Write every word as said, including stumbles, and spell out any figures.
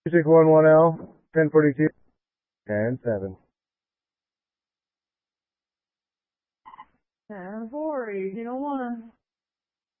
Music one one L, ten forty-two, and seven. ten forty, you don't wanna